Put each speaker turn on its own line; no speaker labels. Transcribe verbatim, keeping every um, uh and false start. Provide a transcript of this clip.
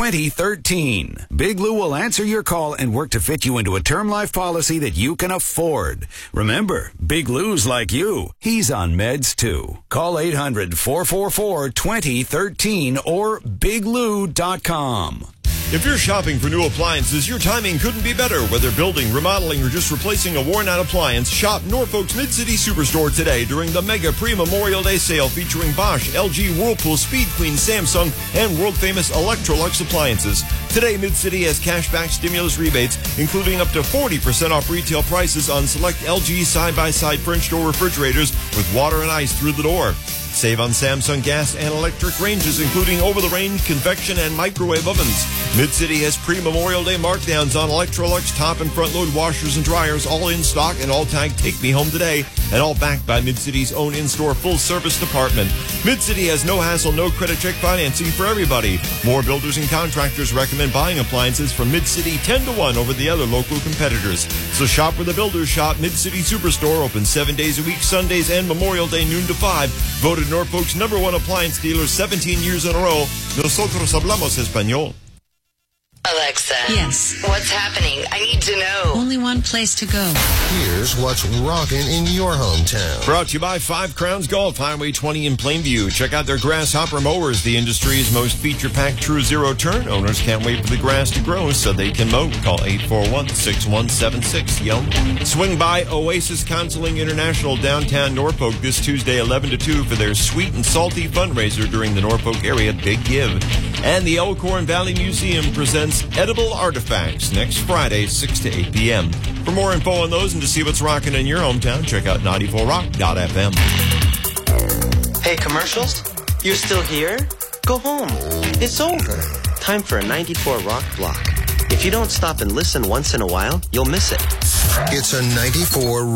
twenty thirteen. Big Lou will answer your call and work to fit you into a term life policy that you can afford. Remember, Big Lou's like you. He's on meds too. Call eight hundred, four four four, two zero one three or big lou dot com.
If you're shopping for new appliances, your timing couldn't be better. Whether building, remodeling, or just replacing a worn-out appliance, shop Norfolk's Mid-City Superstore today during the mega pre-Memorial Day sale featuring Bosch, L G, Whirlpool, Speed Queen, Samsung, and world-famous Electrolux appliances. Today, Mid-City has cashback stimulus rebates, including up to forty percent off retail prices on select L G side-by-side French door refrigerators with water and ice through the door. Save on Samsung gas and electric ranges, including over-the-range convection and microwave ovens. Mid-City has pre-Memorial Day markdowns on Electrolux top and front-load washers and dryers, all in stock and all tagged Take Me Home Today, and all backed by Mid-City's own in-store full-service department. Mid-City has no-hassle, no-credit check financing for everybody. More builders and contractors recommend buying appliances from Mid-City ten to one over the other local competitors. So shop where the builders shop. Mid-City Superstore, open seven days a week, Sundays and Memorial Day noon to five. Voted Norfolk's number one appliance dealer seventeen years in a row. Nosotros hablamos español.
Alexa.
Yes.
What's happening? I need to know.
Only one place to go.
Here's what's rocking in your hometown.
Brought to you by Five Crowns Golf, Highway twenty in Plainview. Check out their Grasshopper mowers, the industry's most feature-packed true zero-turn. Owners can't wait for the grass to grow so they can mow. Call eight four one, six one seven six. Yum. Swing by Oasis Counseling International downtown Norfolk this Tuesday, eleven to two, for their sweet and salty fundraiser during the Norfolk area Big Give. And the Elkhorn Valley Museum presents Edible Artifacts next Friday, six to eight p.m. For more info on those and to see what's rocking in your hometown, check out ninety-four rock dot f m.
Hey, commercials? You're still here? Go home. It's over. Time for a ninety-four rock block. If you don't stop and listen once in a while, you'll miss it.
It's a ninety-four